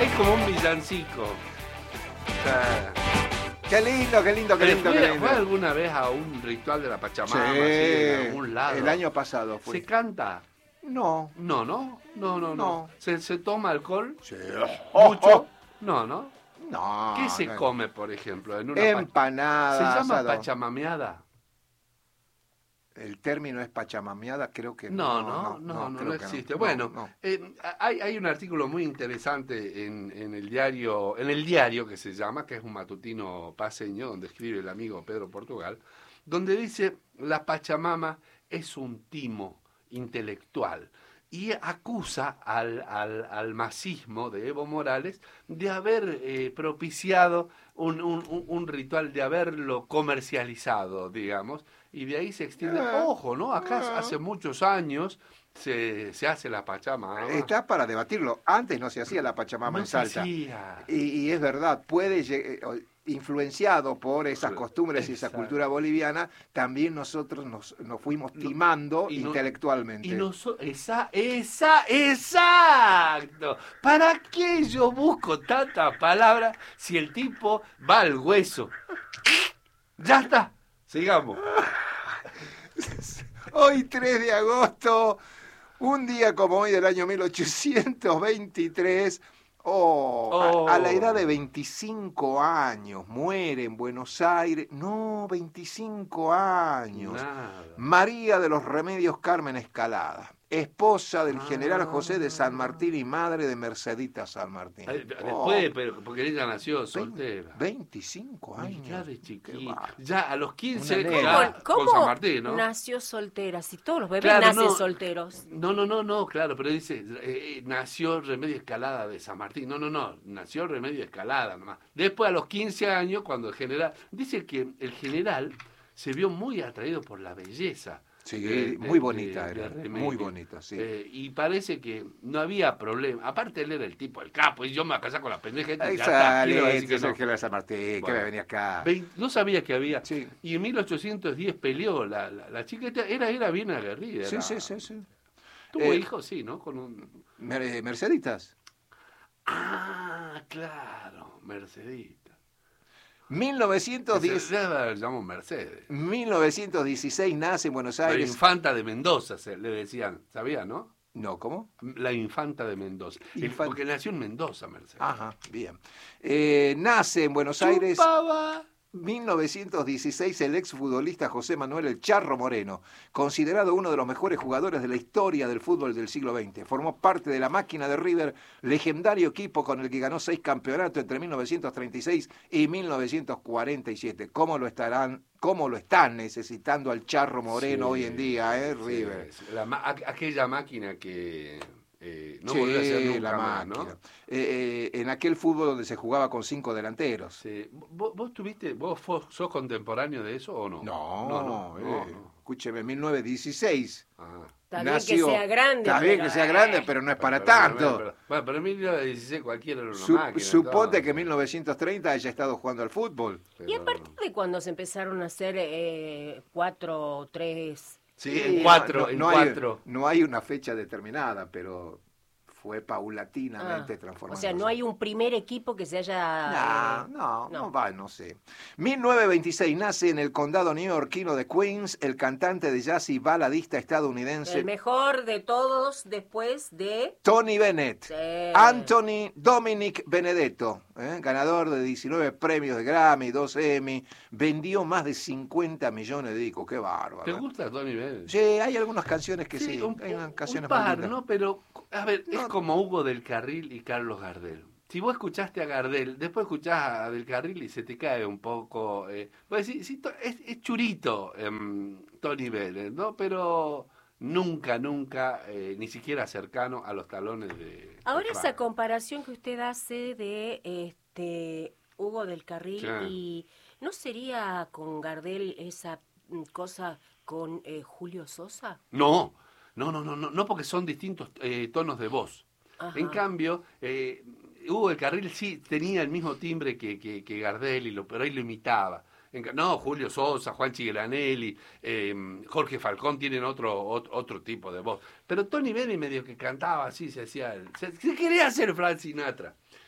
Es como un villancico. Qué lindo, qué lindo, qué lindo, qué lindo. ¿Fue alguna vez a un ritual de la Pachamama? Sí, Así, en algún lado? el año pasado fue. ¿Se canta? No. No. ¿Se toma alcohol? Sí. ¿Mucho? No. No. ¿Qué se no. come, por ejemplo? En una Empanadas. ¿Se llama asado. pachamameada? El término es pachamameada, creo que No existe. Bueno, hay un artículo muy interesante en el diario que se llama, que es un matutino paseño, donde escribe el amigo Pedro Portugal, donde dice: la Pachamama es un timo intelectual, y acusa al masismo de Evo Morales de haber propiciado un ritual, de haberlo comercializado, digamos, y de ahí se extiende. Ojo, ¿no? Acá hace muchos años se hace la Pachamama. Está para debatirlo. Antes no se hacía la Pachamama en Salta. Y es verdad, influenciado por esas costumbres y esa cultura boliviana, también nosotros nos fuimos timando intelectualmente. Exacto. ¿Para qué yo busco tantas palabras si el tipo va al hueso? Ya está. Sigamos. Hoy 3 de agosto, un día como hoy del año 1823, a la edad de 25 años, muere en Buenos Aires. No, 25 años. Nada. María de los Remedios Carmen Escalada, esposa del general José de San Martín y madre de Mercedita San Martín. Después, pero porque ella nació soltera. 25 años. Ya de chiquita. Ya a los 15 ¿Cómo con San Martín, ¿no? nació soltera? Si todos los bebés nacen solteros. No, claro, pero dice, nació Remedio Escalada de San Martín. No, nació Remedio Escalada nomás. Después a los 15 años, cuando el general... Dice que el general se vio muy atraído por la belleza. Sí, muy bonita era, muy bonita, sí. Y parece que no había problema. Aparte él era el tipo, el capo, y yo me voy a casar con la pendeja. Que San Martín, que me venía acá. No sabía que había. Sí. Y en 1810 peleó la chica, era bien aguerrida. Sí. ¿Tuvo hijos? Sí, ¿no? Con un... Merceditas. Ah, claro, Mercedita. 1910. La llamamos Mercedes. 1916 nace en Buenos Aires. La infanta de Mendoza, le decían, ¿sabía, no? No, ¿cómo? La infanta de Mendoza. Porque nació en Mendoza, Mercedes. Ajá, bien. Nace en Buenos Aires. 1916 el exfutbolista José Manuel El Charro Moreno, considerado uno de los mejores jugadores de la historia del fútbol del siglo XX. Formó parte de la máquina de River, legendario equipo con el que ganó 6 campeonatos entre 1936 y 1947. ¿Cómo lo están necesitando al Charro Moreno hoy en día, River? Sí. Aquella máquina que... no volvió a ser nunca más, ¿no? En aquel fútbol donde se jugaba con 5 delanteros. Sí. ¿Vos sos contemporáneo de eso o no? No. Escúcheme, 1916. Está bien que sea grande. Está bien que sea grande, pero no es para tanto. Pero en 1916 cualquiera era una máquina. Suponte que en 1930 haya estado jugando al fútbol. ¿Y a partir de cuándo se empezaron a hacer 4-3? Sí, en cuatro. No hay una fecha determinada, pero fue paulatinamente transformado. O sea, no hay un primer equipo que se haya... No sé. 1926 nace en el condado neoyorquino de Queens el cantante de jazz y baladista estadounidense. El mejor de todos después de... Tony Bennett. Sí. Anthony Dominic Benedetto, ganador de 19 premios de Grammy, 2 Emmy, vendió más de 50 millones de discos. Qué bárbaro. ¿Te gusta Tony Bennett? Sí, hay algunas canciones que sí. Hay unas canciones un par, muy lindas. ¿no? Pero, a ver, es como Hugo del Carril y Carlos Gardel. Si vos escuchaste a Gardel, después escuchás a Del Carril y se te cae un poco... pues sí, es churito Tony Bennett, ¿no? Pero nunca, ni siquiera cercano a los talones de... Ahora esa comparación que usted hace de Hugo del Carril y... ¿No sería con Gardel esa cosa con Julio Sosa? No, porque son distintos tonos de voz. Ajá. En cambio, Hugo del Carril sí tenía el mismo timbre que Gardel, pero ahí lo imitaba. No, Julio Sosa, Juan Chigranelli, Jorge Falcón tienen otro tipo de voz. Pero Tony Bennett medio que cantaba así, se quería hacer Frank Sinatra.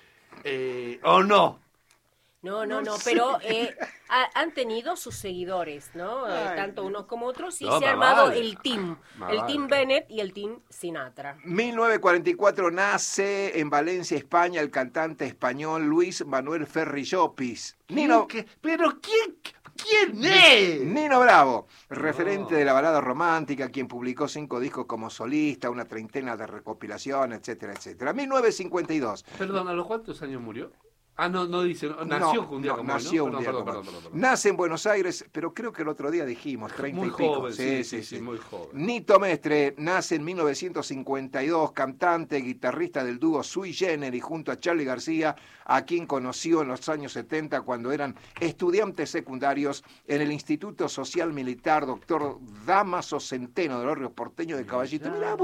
¿O no? No, pero han tenido sus seguidores, ¿no? Tanto unos como otros, y se ha armado el team. El team Bennett y el team Sinatra. 1944 nace en Valencia, España, el cantante español Luis Manuel Ferri Llopis. ¿Pero quién es? Nino Bravo, referente de la balada romántica, quien publicó 5 discos como solista, una treintena de recopilación, etcétera, etcétera. 1952. Perdón, ¿a los cuántos años murió? No dice, nació un día como hoy, nació un día como hoy. Nace en Buenos Aires, pero creo que el otro día dijimos, 30 muy y pico. Joven, sí, muy joven. Nito Mestre nace en 1952, cantante, guitarrista del dúo Sui Generis junto a Charly García, a quien conoció en los años 70 cuando eran estudiantes secundarios en el Instituto Social Militar Dr. Dámaso Centeno de los Ríos Porteños de Caballito. Mirá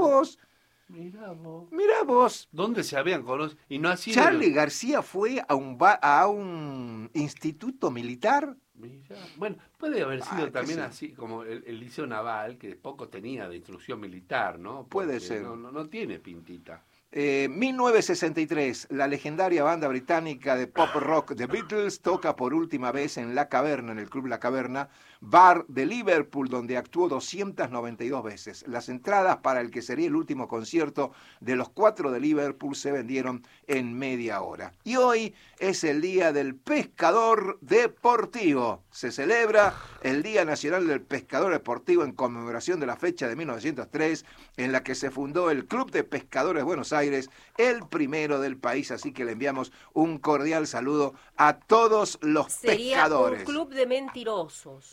vos. ¿Dónde se habían conocido? Y no así. Charly García fue a un instituto militar. Mirá. Bueno, puede haber sido también así como el Liceo Naval, que poco tenía de instrucción militar, ¿no? Porque puede ser. No tiene pintita. 1963, la legendaria banda británica de pop rock The Beatles toca por última vez en La Caverna, en el Club La Caverna, bar de Liverpool, donde actuó 292 veces. Las entradas para el que sería el último concierto de los 4 de Liverpool se vendieron en media hora. Y hoy es el Día del Pescador Deportivo. Se celebra el Día Nacional del Pescador Deportivo en conmemoración de la fecha de 1903, en la que se fundó el Club de Pescadores Buenos Aires, el primero del país. Así que le enviamos un cordial saludo a todos los pescadores. Sería un club de mentirosos.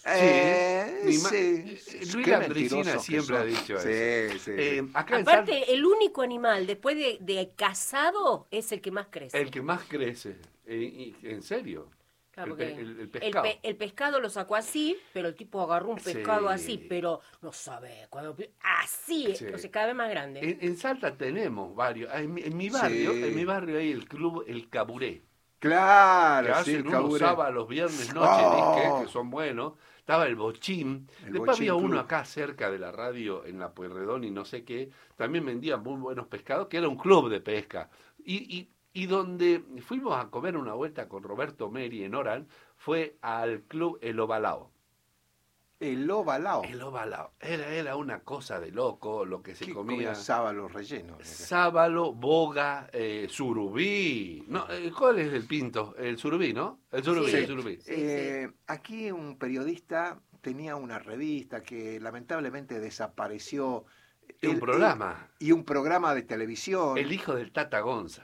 Luis Landricina siempre ha dicho eso. Sí. Aparte, el único animal después de casado es el que más crece. El que más crece. ¿En serio? Claro, el pescado. El pescado lo sacó así, pero el tipo agarró un pescado así, pero no sabe, así, entonces cada vez más grande. En Salta tenemos varios. En mi barrio hay el club El Caburé. Claro, que hacen unos sábados, los viernes noche, que son buenos. Estaba el Bochín. Después había uno acá cerca de la radio, en la Pueyrredón y no sé qué. También vendían muy buenos pescados, que era un club de pesca. Y donde fuimos a comer una vuelta con Roberto Meri en Oral, fue al club El Ovalao. El Ovalao. El Ovalao. Era una cosa de loco lo que se comía. Sábalo relleno. Sábalo, boga, surubí. No, ¿cuál es el pinto? El surubí, ¿no? El surubí, sí. El surubí. Aquí un periodista tenía una revista que lamentablemente desapareció. Un programa. Y un programa de televisión. El hijo del Tata Gonza.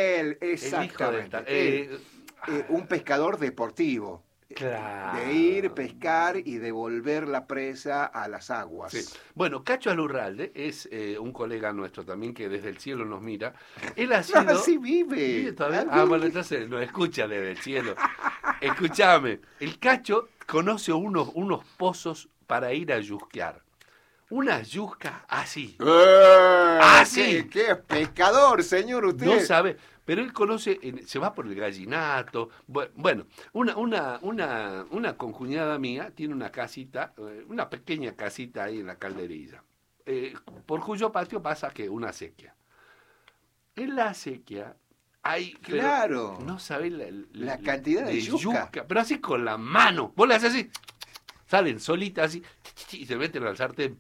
Exactamente. Un pescador deportivo. Claro. De ir, pescar y devolver la presa a las aguas. Sí. Bueno, Cacho Alurralde es un colega nuestro también que desde el cielo nos mira. Él ha sido... ¡Así vive! ¿Vive todavía? Bueno, entonces nos escucha desde el cielo. Escúchame, el Cacho conoce unos pozos para ir a yusquear. Una yusca así. ¡Así! ¡Qué pescador, señor, usted! No sabe... Pero él conoce, se va por el gallinato. Bueno, una concuñada mía tiene una casita, una pequeña casita ahí en la Calderilla, por cuyo patio pasa que una acequia. En la acequia hay... Claro. No sabés la cantidad de yuca. Pero así con la mano. Vos le haces así, salen solitas así, y se meten al sartén.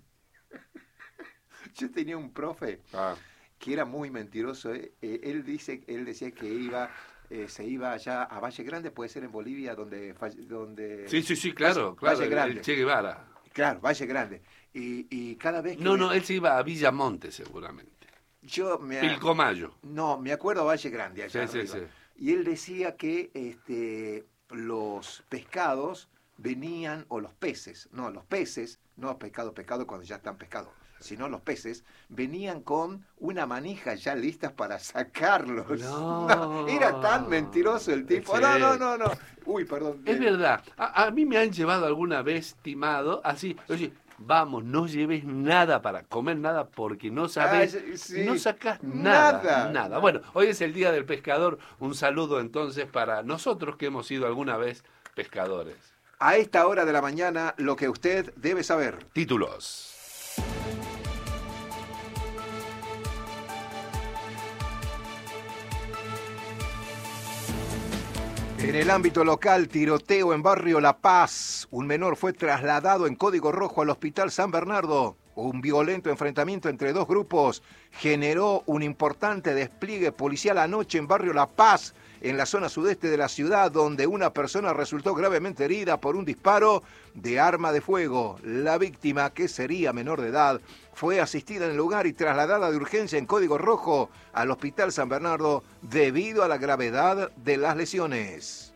Yo tenía un profe... que era muy mentiroso. Él decía que se iba allá a Valle Grande, puede ser en Bolivia, donde sí, claro, Valle Grande. El Che Guevara. Claro, Valle Grande. Y cada vez que... No, él se iba a Villamonte seguramente. Pilcomayo. No, me acuerdo a Valle Grande. Allá sí. Y él decía que los pescados venían, o los peces, no pescado cuando ya están pescados, sino los peces, venían con una manija ya listas para sacarlos. No, era tan mentiroso el tipo. Sí. No. Uy, perdón. Es verdad. A mí me han llevado alguna vez timado, así, oye, vamos, no lleves nada para comer nada porque no sabes, no sacas nada. Bueno, hoy es el Día del Pescador. Un saludo entonces para nosotros que hemos sido alguna vez pescadores. A esta hora de la mañana, lo que usted debe saber. Títulos. En el ámbito local, tiroteo en barrio La Paz. Un menor fue trasladado en código rojo al Hospital San Bernardo. Un violento enfrentamiento entre dos grupos generó un importante despliegue policial anoche en barrio La Paz, en la zona sudeste de la ciudad, donde una persona resultó gravemente herida por un disparo de arma de fuego. La víctima, que sería menor de edad, fue asistida en el lugar y trasladada de urgencia en código rojo al Hospital San Bernardo debido a la gravedad de las lesiones.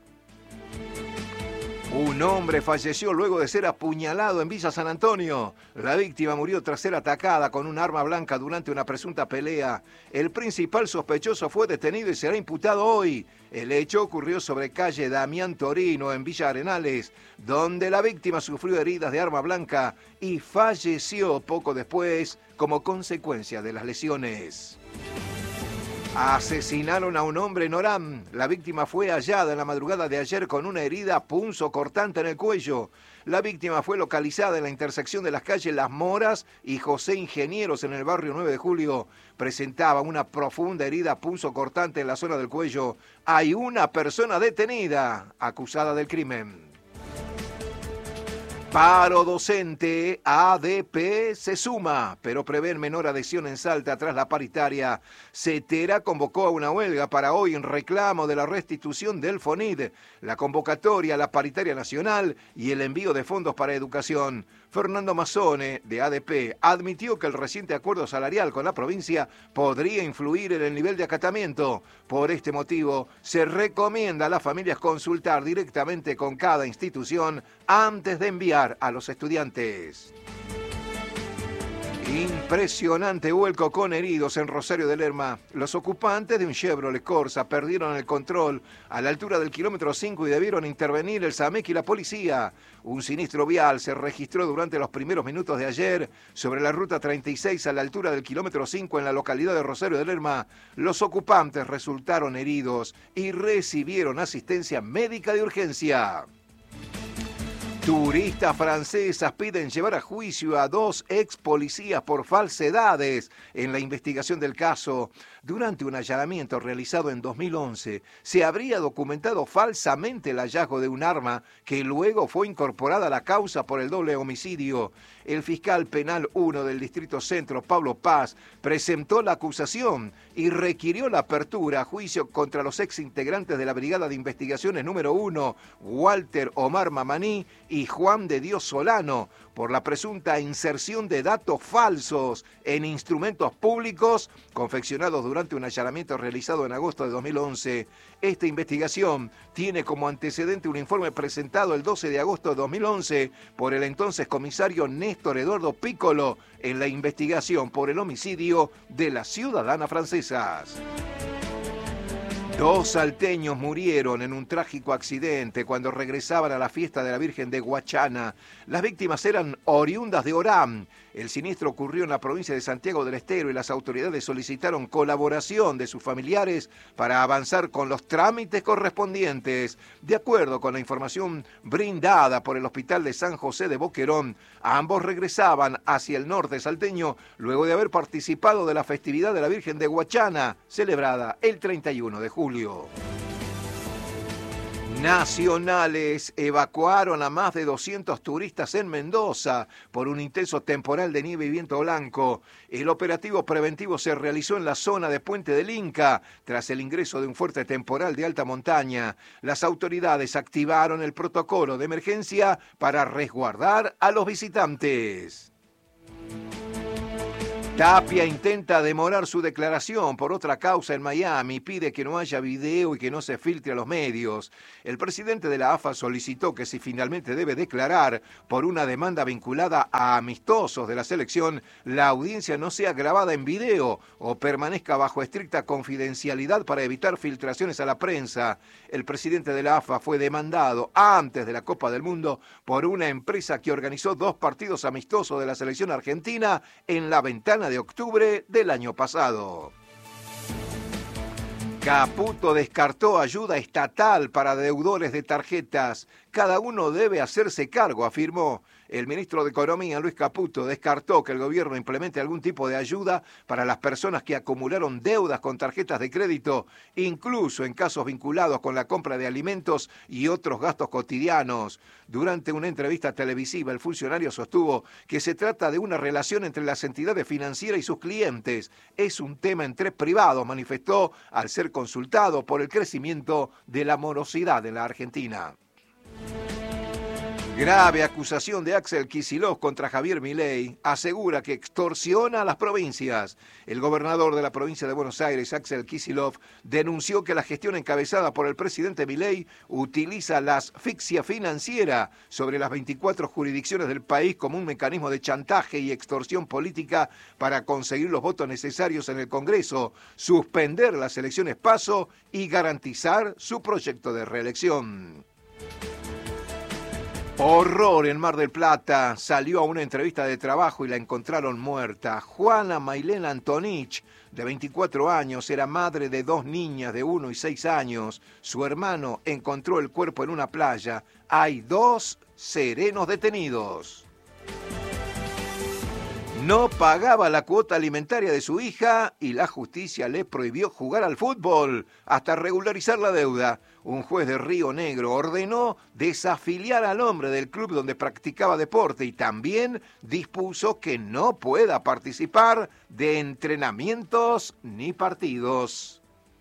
Un hombre falleció luego de ser apuñalado en Villa San Antonio. La víctima murió tras ser atacada con un arma blanca durante una presunta pelea. El principal sospechoso fue detenido y será imputado hoy. El hecho ocurrió sobre calle Damián Torino, en Villa Arenales, donde la víctima sufrió heridas de arma blanca y falleció poco después como consecuencia de las lesiones. Asesinaron a un hombre en Orán. La víctima fue hallada en la madrugada de ayer con una herida punzocortante en el cuello. La víctima fue localizada en la intersección de las calles Las Moras y José Ingenieros en el barrio 9 de Julio. Presentaba una profunda herida punzocortante en la zona del cuello. Hay una persona detenida, acusada del crimen. Paro docente, ADP se suma, pero prevén menor adhesión en Salta tras la paritaria. CETERA convocó a una huelga para hoy en reclamo de la restitución del FONID, la convocatoria a la paritaria nacional y el envío de fondos para educación. Fernando Mazzone, de ADP, admitió que el reciente acuerdo salarial con la provincia podría influir en el nivel de acatamiento. Por este motivo, se recomienda a las familias consultar directamente con cada institución antes de enviar a los estudiantes. Impresionante vuelco con heridos en Rosario de Lerma. Los ocupantes de un Chevrolet Corsa perdieron el control a la altura del kilómetro 5 y debieron intervenir el SAMEC y la policía. Un siniestro vial se registró durante los primeros minutos de ayer sobre la ruta 36 a la altura del kilómetro 5 en la localidad de Rosario de Lerma. Los ocupantes resultaron heridos y recibieron asistencia médica de urgencia. Turistas francesas piden llevar a juicio a 2 ex policías por falsedades en la investigación del caso. Durante un allanamiento realizado en 2011, se habría documentado falsamente el hallazgo de un arma que luego fue incorporada a la causa por el doble homicidio. El fiscal penal 1 del Distrito Centro, Pablo Paz, presentó la acusación y requirió la apertura a juicio contra los ex integrantes de la Brigada de Investigaciones número 1, Walter Omar Mamaní y Juan de Dios Solano, por la presunta inserción de datos falsos en instrumentos públicos confeccionados durante un allanamiento realizado en agosto de 2011. Esta investigación tiene como antecedente un informe presentado el 12 de agosto de 2011 por el entonces comisario Néstor Eduardo Piccolo en la investigación por el homicidio de las ciudadanas francesas. 2 salteños murieron en un trágico accidente cuando regresaban a la fiesta de la Virgen de Guachana. Las víctimas eran oriundas de Orán. El siniestro ocurrió en la provincia de Santiago del Estero y las autoridades solicitaron colaboración de sus familiares para avanzar con los trámites correspondientes. De acuerdo con la información brindada por el Hospital de San José de Boquerón, ambos regresaban hacia el norte salteño luego de haber participado de la festividad de la Virgen de Guachana, celebrada el 31 de julio. Nacionales evacuaron a más de 200 turistas en Mendoza por un intenso temporal de nieve y viento blanco. El operativo preventivo se realizó en la zona de Puente del Inca tras el ingreso de un fuerte temporal de alta montaña. Las autoridades activaron el protocolo de emergencia para resguardar a los visitantes. Tapia intenta demorar su declaración por otra causa en Miami, pide que no haya video y que no se filtre a los medios. El presidente de la AFA solicitó que si finalmente debe declarar por una demanda vinculada a amistosos de la selección, la audiencia no sea grabada en video o permanezca bajo estricta confidencialidad para evitar filtraciones a la prensa. El presidente de la AFA fue demandado antes de la Copa del Mundo por una empresa que organizó 2 partidos amistosos de la selección argentina en la ventana de octubre del año pasado. Caputo descartó ayuda estatal para deudores de tarjetas. Cada uno debe hacerse cargo, afirmó. El ministro de Economía, Luis Caputo, descartó que el gobierno implemente algún tipo de ayuda para las personas que acumularon deudas con tarjetas de crédito, incluso en casos vinculados con la compra de alimentos y otros gastos cotidianos. Durante una entrevista televisiva, el funcionario sostuvo que se trata de una relación entre las entidades financieras y sus clientes. Es un tema entre privados, manifestó al ser consultado por el crecimiento de la morosidad en la Argentina. Grave acusación de Axel Kicillof contra Javier Milei. Asegura que extorsiona a las provincias. El gobernador de la provincia de Buenos Aires, Axel Kicillof, denunció que la gestión encabezada por el presidente Milei utiliza la asfixia financiera sobre las 24 jurisdicciones del país como un mecanismo de chantaje y extorsión política para conseguir los votos necesarios en el Congreso, suspender las elecciones PASO y garantizar su proyecto de reelección. Horror en Mar del Plata. Salió a una entrevista de trabajo y la encontraron muerta. Juana Mailena Antonich, de 24 años, era madre de 2 niñas de 1 y 6 años. Su hermano encontró el cuerpo en una playa. Hay 2 serenos detenidos. No pagaba la cuota alimentaria de su hija y la justicia le prohibió jugar al fútbol hasta regularizar la deuda. Un juez de Río Negro ordenó desafiliar al hombre del club donde practicaba deporte y también dispuso que no pueda participar de entrenamientos ni partidos.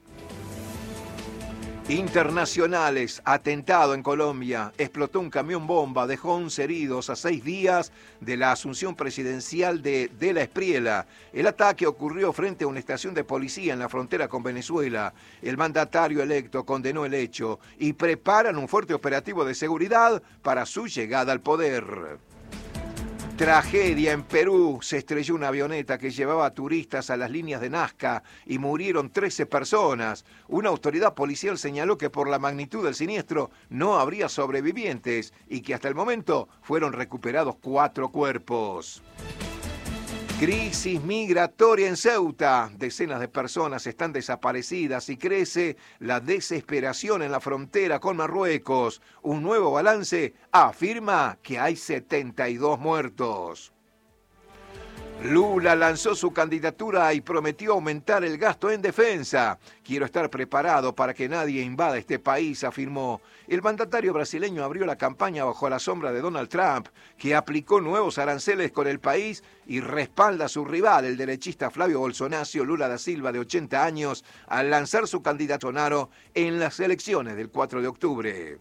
Internacionales, atentado en Colombia, explotó un camión bomba, dejó 11 heridos a 6 días de la asunción presidencial de la Espriella. El ataque ocurrió frente a una estación de policía en la frontera con Venezuela. El mandatario electo condenó el hecho y preparan un fuerte operativo de seguridad para su llegada al poder. Tragedia en Perú. Se estrelló una avioneta que llevaba turistas a las líneas de Nazca y murieron 13 personas. Una autoridad policial señaló que por la magnitud del siniestro no habría sobrevivientes y que hasta el momento fueron recuperados 4 cuerpos. Crisis migratoria en Ceuta. Decenas de personas están desaparecidas y crece la desesperación en la frontera con Marruecos. Un nuevo balance afirma que hay 72 muertos. Lula lanzó su candidatura y prometió aumentar el gasto en defensa. Quiero estar preparado para que nadie invada este país, afirmó. El mandatario brasileño abrió la campaña bajo la sombra de Donald Trump, que aplicó nuevos aranceles con el país y respalda a su rival, el derechista Flavio Bolsonaro Lula da Silva, de 80 años, al lanzar su candidato en las elecciones del 4 de octubre.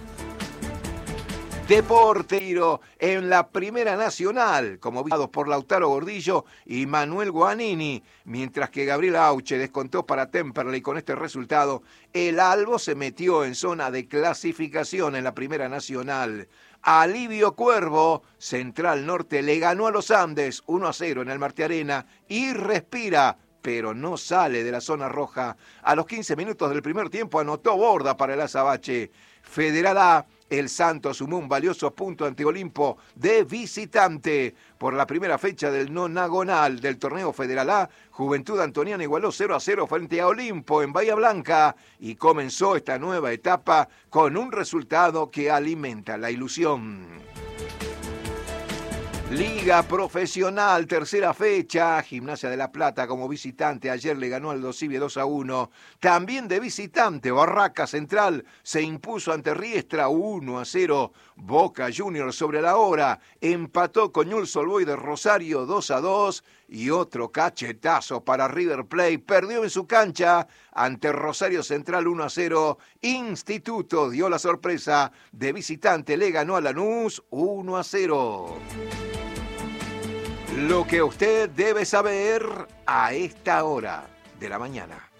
Deporte en la Primera Nacional, como visto por Lautaro Gordillo y Manuel Guanini, mientras que Gabriel Auche descontó para Temperley. Con este resultado, el Albo se metió en zona de clasificación en la Primera Nacional. Alivio Cuervo, Central Norte, le ganó a los Andes 1-0 en el Marte Arena y respira, pero no sale de la zona roja. A los 15 minutos del primer tiempo anotó Borda para el Azabache. Federal A, el Santos sumó un valioso punto ante Olimpo de visitante. Por la primera fecha del nonagonal del torneo Federal A, Juventud Antoniana igualó 0-0 frente a Olimpo en Bahía Blanca y comenzó esta nueva etapa con un resultado que alimenta la ilusión. Liga Profesional, tercera fecha. Gimnasia de La Plata como visitante ayer le ganó al Dosivie 2-1. También de visitante, Barraca Central se impuso ante Riestra 1-0. Boca Juniors sobre la hora empató con Newell's Old Boys de Rosario 2-2. Y otro cachetazo para River Plate. Perdió en su cancha ante Rosario Central 1-0. Instituto dio la sorpresa. De visitante le ganó a Lanús 1-0. Lo que usted debe saber a esta hora de la mañana.